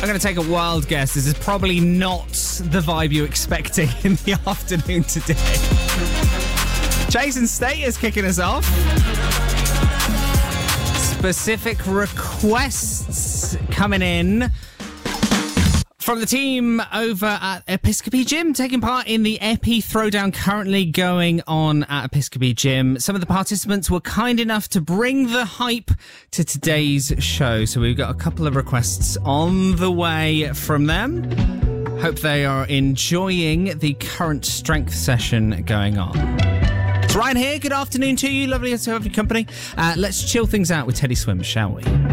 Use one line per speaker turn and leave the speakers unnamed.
I'm going to take a wild guess. This is probably not the vibe you're expecting in the afternoon today. Jason State is kicking us off. Specific requests coming in from the team over at Episcopi Gym, taking part in the Epi Throwdown currently going on at Episcopi Gym. Some of the participants were kind enough to bring the hype to today's show. So we've got a couple of requests on the way from them. Hope they are enjoying the current strength session going on. It's Ryan here. Good afternoon to you. Lovely to have your company. Let's chill things out with Teddy Swims, shall we?